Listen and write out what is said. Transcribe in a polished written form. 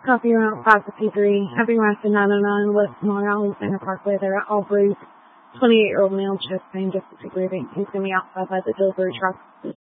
Coffee around 5 to P3, having arrested 909 West Long Island Center Parkway. They're at all bruised. 28-year-old male chest pain, just deteriorating. He's going to be outside by the delivery truck.